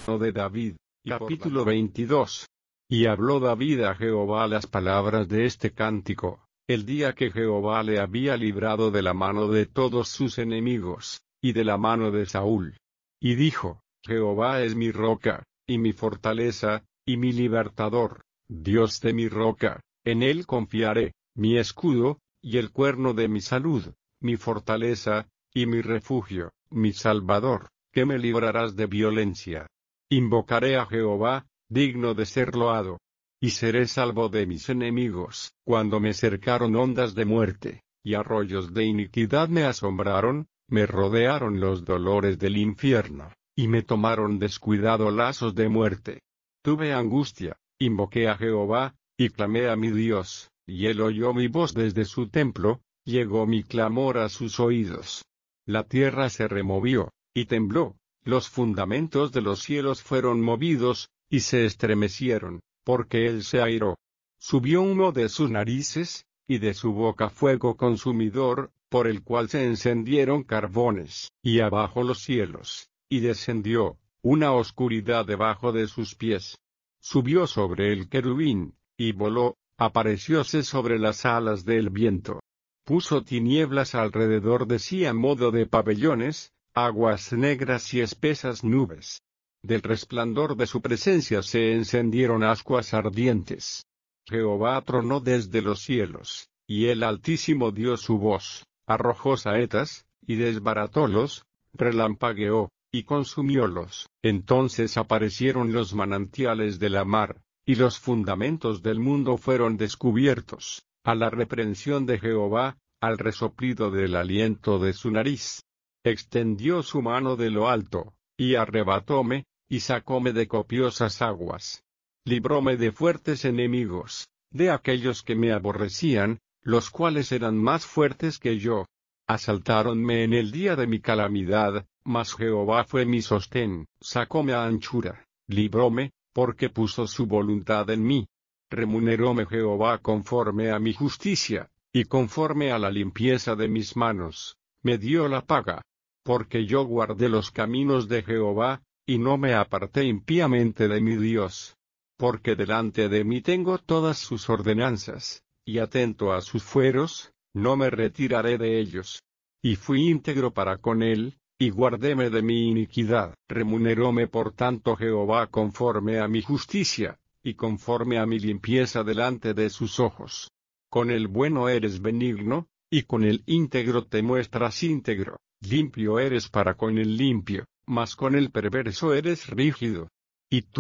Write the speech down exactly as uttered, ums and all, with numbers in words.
de David, capítulo veintidós. Y habló David a Jehová las palabras de este cántico, el día que Jehová le había librado de la mano de todos sus enemigos, y de la mano de Saúl. Y dijo, Jehová es mi roca, y mi fortaleza, y mi libertador, Dios de mi roca, en él confiaré, mi escudo, y el cuerno de mi salud, mi fortaleza, y mi refugio, mi salvador, que me librarás de violencia. Invocaré a Jehová, digno de ser loado. Y seré salvo de mis enemigos. Cuando me cercaron ondas de muerte, y arroyos de iniquidad me asombraron, me rodearon los dolores del infierno, y me tomaron descuidado lazos de muerte. Tuve angustia, invoqué a Jehová, y clamé a mi Dios, y él oyó mi voz desde su templo, llegó mi clamor a sus oídos. La tierra se removió, y tembló, los fundamentos de los cielos fueron movidos, y se estremecieron, porque él se airó. Subió humo de sus narices, y de su boca fuego consumidor, por el cual se encendieron carbones, y abajo los cielos, y descendió, una oscuridad debajo de sus pies. Subió sobre el querubín, y voló, aparecióse sobre las alas del viento. Puso tinieblas alrededor de sí a modo de pabellones, aguas negras y espesas nubes. Del resplandor de su presencia se encendieron ascuas ardientes. Jehová tronó desde los cielos, y el Altísimo dio su voz, arrojó saetas, y desbaratólos, relampagueó, y consumiólos. Entonces aparecieron los manantiales de la mar, y los fundamentos del mundo fueron descubiertos, a la reprensión de Jehová, al resoplido del aliento de su nariz. Extendió su mano de lo alto, y arrebatóme, y sacóme de copiosas aguas. Libróme de fuertes enemigos, de aquellos que me aborrecían, los cuales eran más fuertes que yo. Asaltáronme en el día de mi calamidad, mas Jehová fue mi sostén, sacóme a anchura, libróme, porque puso su voluntad en mí. Remuneróme Jehová conforme a mi justicia, y conforme a la limpieza de mis manos, me dio la paga. Porque yo guardé los caminos de Jehová, y no me aparté impíamente de mi Dios. Porque delante de mí tengo todas sus ordenanzas, y atento a sus fueros, no me retiraré de ellos. Y fui íntegro para con él, y guardéme de mi iniquidad. Remuneróme por tanto Jehová conforme a mi justicia, y conforme a mi limpieza delante de sus ojos. Con el bueno eres benigno, y con el íntegro te muestras íntegro. Limpio eres para con el limpio, mas con el perverso eres rígido. Y tú